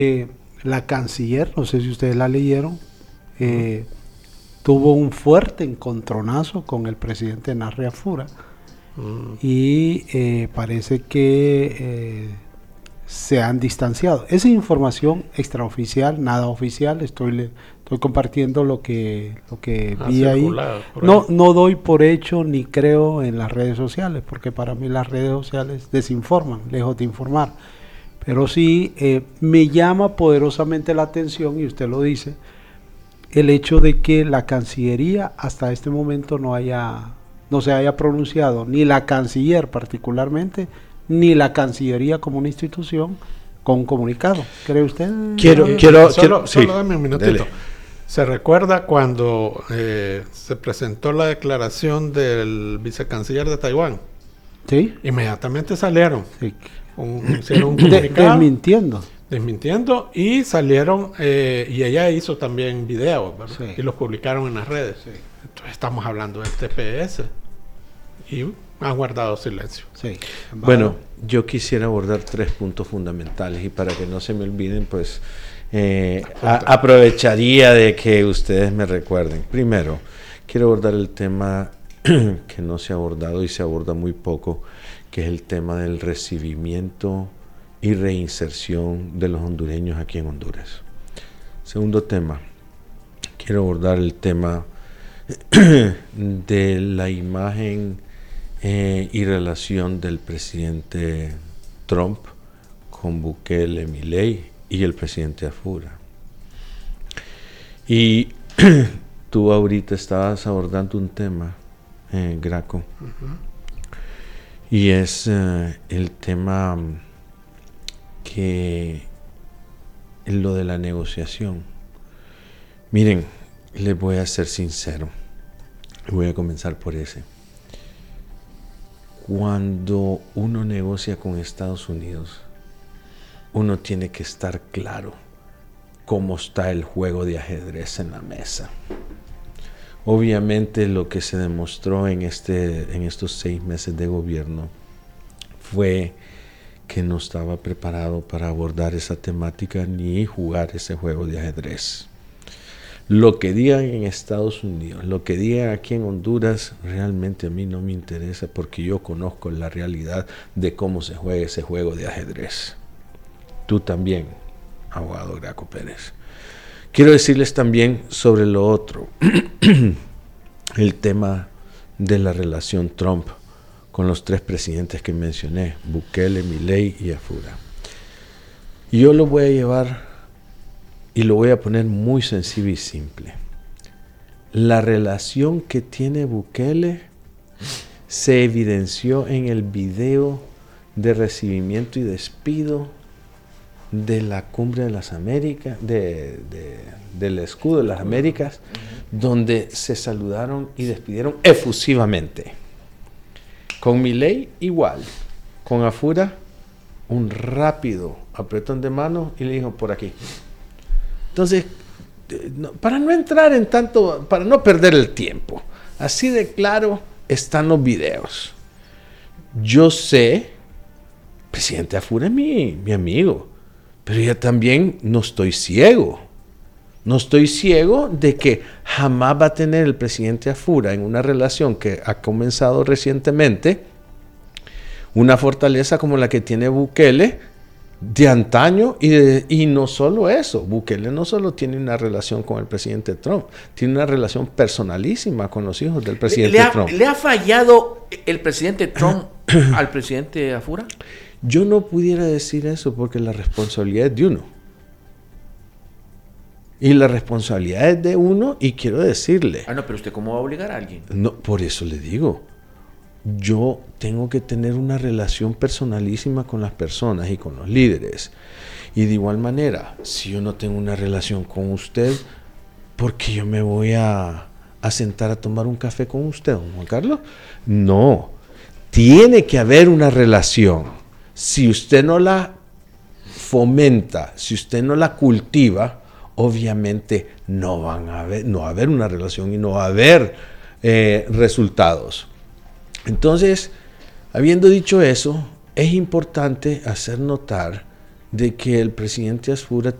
La canciller, no sé si ustedes la leyeron, tuvo un fuerte encontronazo con el presidente Narri Afura y parece que se han distanciado. Esa información extraoficial, nada oficial, estoy compartiendo lo que vi ahí. No doy por hecho ni creo en las redes sociales, porque para mí las redes sociales desinforman, lejos de informar. Pero sí me llama poderosamente la atención, y usted lo dice, el hecho de que la Cancillería hasta este momento no se haya pronunciado, ni la canciller particularmente, ni la Cancillería como una institución, con un comunicado. ¿Cree usted? Solo dame un minutito. Dele. ¿Se recuerda cuando se presentó la declaración del vicecanciller de Taiwán? Sí. Inmediatamente salieron. Sí. Hicieron un comunicado. Desmintiendo. Y salieron, y ella hizo también videos, ¿verdad? Sí. Y los publicaron en las redes. Sí. Entonces estamos hablando del TPS. Y han guardado silencio. Sí. Bueno, yo quisiera abordar 3 puntos fundamentales y para que no se me olviden, pues aprovecharía de que ustedes me recuerden. Primero, quiero abordar el tema que no se ha abordado y se aborda muy poco, que es el tema del recibimiento y reinserción de los hondureños aquí en Honduras. Segundo tema, quiero abordar el tema de la imagen y relación del presidente Trump con Bukele, Milei y el presidente Afura. Y tú ahorita estabas abordando un tema, Graco, y es el tema que lo de la negociación. Miren, les voy a ser sincero, voy a comenzar por ese. Cuando uno negocia con Estados Unidos, uno tiene que estar claro cómo está el juego de ajedrez en la mesa. Obviamente lo que se demostró en estos 6 meses de gobierno fue que no estaba preparado para abordar esa temática ni jugar ese juego de ajedrez. Lo que digan en Estados Unidos, lo que digan aquí en Honduras, realmente a mí no me interesa porque yo conozco la realidad de cómo se juega ese juego de ajedrez. Tú también, abogado Graco Pérez. Quiero decirles también sobre lo otro, el tema de la relación Trump con los 3 presidentes que mencioné, Bukele, Milei y Afura. Y yo lo voy a llevar y lo voy a poner muy sencillo y simple. La relación que tiene Bukele se evidenció en el video de recibimiento y despido de la Cumbre de las Américas, del escudo de las Américas, donde se saludaron y despidieron efusivamente. Con Milei igual, con Afura un rápido apretón de mano y le dijo por aquí. Entonces, para no entrar en tanto, para no perder el tiempo, así de claro están los videos. Yo sé, presidente Afura es mi amigo, pero yo también no estoy ciego. No estoy ciego de que jamás va a tener el presidente Afura en una relación que ha comenzado recientemente una fortaleza como la que tiene Bukele de antaño y no solo eso. Bukele no solo tiene una relación con el presidente Trump, tiene una relación personalísima con los hijos del presidente Trump. ¿Le ha fallado el presidente Trump al presidente Afura? Yo no pudiera decir eso porque la responsabilidad es de uno. Y la responsabilidad es de uno y quiero decirle... No, pero ¿usted cómo va a obligar a alguien? No, por eso le digo. Yo tengo que tener una relación personalísima con las personas y con los líderes. Y de igual manera, si yo no tengo una relación con usted, ¿por qué yo me voy a sentar a tomar un café con usted, don Juan Carlos? No. Tiene que haber una relación. Si usted no la fomenta, si usted no la cultiva, obviamente no va a haber una relación y no va a haber resultados. Entonces, habiendo dicho eso, es importante hacer notar de que el presidente Asfura